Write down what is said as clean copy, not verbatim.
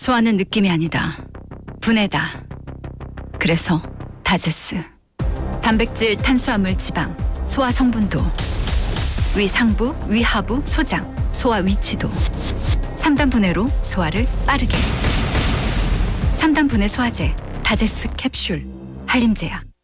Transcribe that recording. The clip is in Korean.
소화는 느낌이 아니다. 분해다. 그래서 다제스. 단백질, 탄수화물, 지방, 소화 성분도, 위 상부, 위 하부, 소장, 소화 위치도. 3단 분해로 소화를 빠르게. 3단 분해 소화제, 다제스 캡슐, 한림제약.